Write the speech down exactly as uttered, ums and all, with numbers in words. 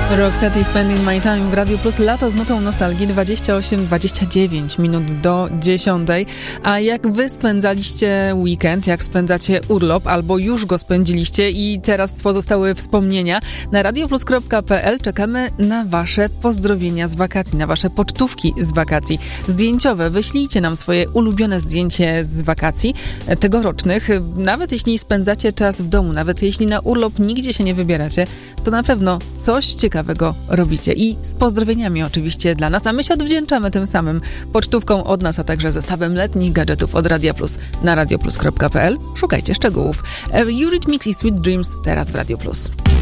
Roxette i Spending My Time w Radio Plus. Lato z nutą nostalgii. Dwadzieścia osiem, dwadzieścia dziewięć minut do dziesiątej. A jak wy spędzaliście weekend, jak spędzacie urlop, albo już go spędziliście i teraz pozostały wspomnienia, na radioplus kropka pe el czekamy na wasze pozdrowienia z wakacji, na wasze pocztówki z wakacji zdjęciowe. Wyślijcie nam swoje ulubione zdjęcie z wakacji tegorocznych. Nawet jeśli spędzacie czas w domu, nawet jeśli na urlop nigdzie się nie wybieracie, to na pewno coś ciekawego robicie. I z pozdrowieniami oczywiście dla nas, a my się odwdzięczamy tym samym pocztówką od nas, a także zestawem letnich gadżetów od Radia Plus na radioplus kropka pe el. Szukajcie szczegółów. Eurythmics i Sweet Dreams teraz w Radio Plus.